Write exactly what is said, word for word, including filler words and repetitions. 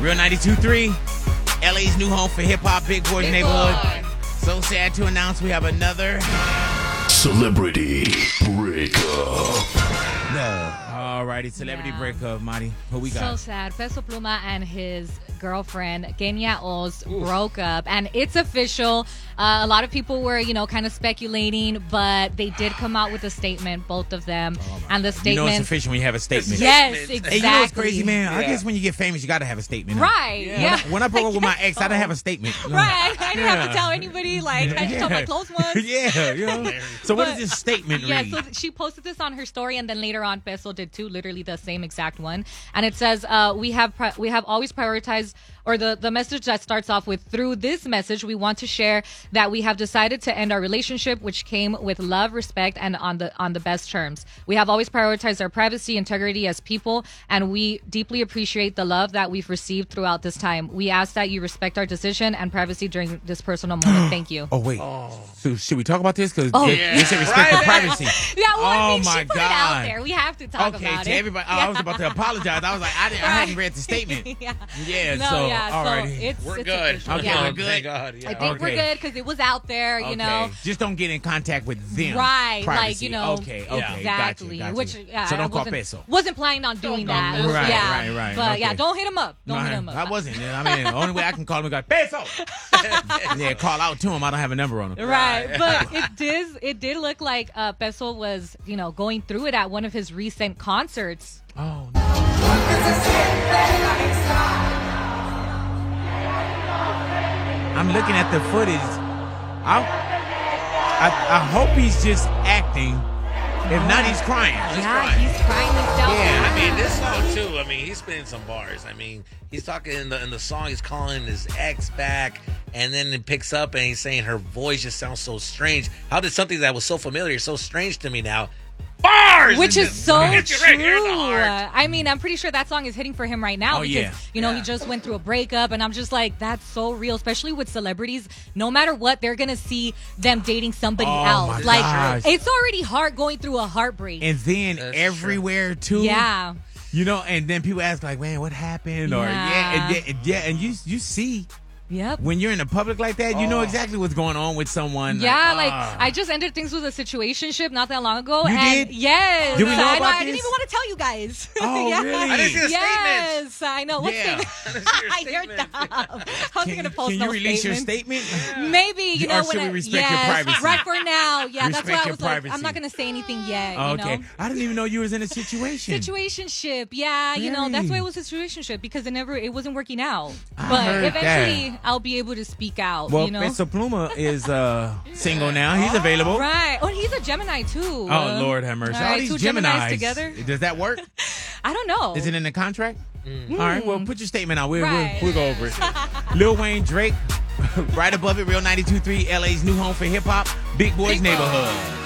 Real ninety-two point three, L A's new home for hip-hop, Big Boys Big Neighborhood. Boy. So sad to announce we have another Celebrity Breakup. No. Alrighty, celebrity Yeah. breakup, Marty. Who we So got? sad. Peso Pluma and his girlfriend, Kenya Oz, broke up. And it's official. Uh, a lot of people were, you know, kind of speculating, but they did come out with a statement, both of them. and the You statement. know it's official when you have a statement. Yes, Hey, exactly. you know what's crazy, man? I Yeah. guess when you get famous, you got to have a statement. huh? Right. When Yeah. I, when I broke up with my guess ex, I didn't so. have a statement. You know? Right. I didn't have to Yeah. tell anybody. Like, I just told my close ones. yeah, you know. So what But- does this statement Yeah, read? so she posted this on her story, and then later on, Peso did too, literally the same exact one. And it says, uh, "We have pri- we have always prioritized." Or the, the message that starts off with, "Through this message, we want to share that we have decided to end our relationship, which came with love, respect, and on the on the best terms. We have always prioritized our privacy, integrity as people, and we deeply appreciate the love that we've received throughout this time. We ask that you respect our decision and privacy during this personal moment. Thank you." Oh wait. So should we talk about this? Because Oh. they, Yeah. they said respect for privacy. Yeah, well, I Oh mean, my she put it out God. there. We have to talk Okay, about to it. everybody. Oh, I was about to apologize. I was like, I, didn't, I hadn't read the statement. yeah. Yeah, No, so yeah, so alrighty. it's, We're it's good. official. Okay, yeah. we're good. Thank God. Yeah. I think we're Okay. good because it was out there, you Okay. know. Just don't get in contact with them. Right, like, Privacy. you know. Okay, okay. Exactly. Gotcha, gotcha. Which, yeah, so I don't call wasn't, peso. wasn't planning on doing Don't that. call peso. Right, yeah. right, right. But yeah, Okay. don't hit him up. Don't No, hit him up. I wasn't. I mean, the only way I can call him is go, peso. Yeah, call out to him. I don't have a number on him. Right, but it did. It did look like uh, Peso was, you know, going through it at one of his recent concerts. Oh, no. I'm looking at the footage. I, I, I hope he's just acting. If not, he's crying. Yeah, he's crying himself. Yeah, I mean, this song too. I mean, he's spinning some bars. I mean, he's talking in the in the song. He's calling his ex back, and then it picks up, and he's saying her voice just sounds so strange. How did something that was so familiar, so strange to me now? Bars, Which And is just so hits you right here in the true. heart. I mean, I'm pretty sure that song is hitting for him right now Oh, because, yeah. you know, he Yeah. just went through a breakup, and I'm just like, that's so real, especially with celebrities. No matter what, they're going to see them dating somebody Oh, else. my Like, gosh. it's already hard going through a heartbreak. And then That's everywhere too. yeah. You know, and then people ask like, "Man, what happened?" Or Yeah. yeah, and, yeah, yeah, and you you see Yep. when you're in the public like that, you know Oh. exactly what's going on with someone. Yeah, like, ah. I just ended things with a situationship not that long ago. You and did? Yes. Did we know I, about I didn't this? even want to tell you guys. Oh, yeah. really? I didn't see the statement. Yes, I know. What Yeah. statement? Your You're statement. dumb. I was Can, going to post can no you release your statement. statement? Maybe, you Or know, should when we I, respect your yes, privacy? right for now. Yeah, that's Respect why I your was like, privacy. I'm not going to say anything yet, you Okay, know. I didn't even know you was in a situation. Situationship, yeah, you know, that's Really? why it was a situationship because it never, it wasn't working out. I But heard eventually, that. I'll be able to speak out, Well, you know. Peso Pluma is uh, single now. He's available. Right. Oh, he's a Gemini too. Oh, Uh, Lord have mercy. all All right, these two Geminis. Geminis together. Does that work? I don't know. Is it in the contract? All right, well, put your statement out. We'll, Right. we'll, we'll go over it. Lil Wayne, Drake, right above it, Real ninety-two point three, L A's new home for hip-hop, Big Boys Neighborhood.